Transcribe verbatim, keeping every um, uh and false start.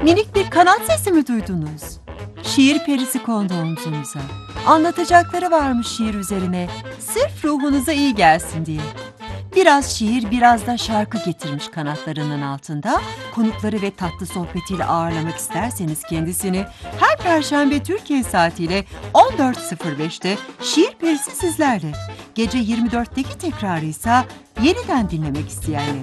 Minik bir kanat sesi mi duydunuz? Şiir perisi kondu omzunuza. Anlatacakları varmış şiir üzerine, sırf ruhunuza iyi gelsin diye. Biraz şiir, biraz da şarkı getirmiş kanatlarının altında. Konukları ve tatlı sohbetiyle ağırlamak isterseniz kendisini her Perşembe Türkiye saatiyle on dört sıfır beşte Şiir Perisi sizlerle. Gece yirmi dörtteki tekrarı ise yeniden dinlemek isteyenler